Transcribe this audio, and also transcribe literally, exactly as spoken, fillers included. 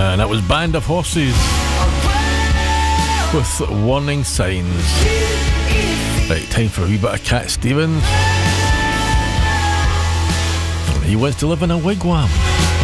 And that was Band of Horses with Warning Signs. Right, time for a wee bit of Cat Stevens. He wants to live in a wigwam.